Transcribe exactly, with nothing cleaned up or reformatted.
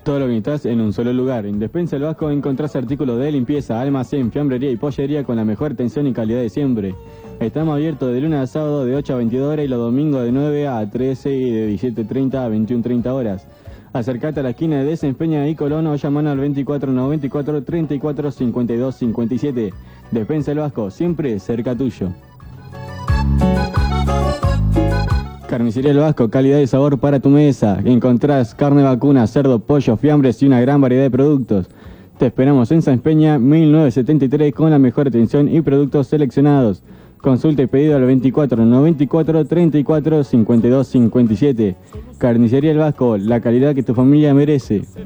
Todo lo que necesitas en un solo lugar. En Despensa El Vasco encontrás artículos de limpieza, almacén, fiambrería y pollería con la mejor atención y calidad de siempre. Estamos abiertos de lunes a sábado de ocho a veintidós horas y los domingos de nueve a trece y de diecisiete treinta a veintiuno treinta horas. Acercate a la esquina de Desempeña y Colón o llamanos al veinticuatro noventa y cuatro treinta y cuatro cincuenta y dos cincuenta y siete. Despensa El Vasco, siempre cerca tuyo. Carnicería El Vasco, calidad y sabor para tu mesa. Encontrás carne vacuna, cerdo, pollo, fiambres y una gran variedad de productos. Te esperamos en San Peña mil novecientos setenta y tres con la mejor atención y productos seleccionados. Consulta y pedido al veinticuatro noventa y cuatro treinta y cuatro cincuenta y dos cincuenta y siete. Carnicería El Vasco, la calidad que tu familia merece.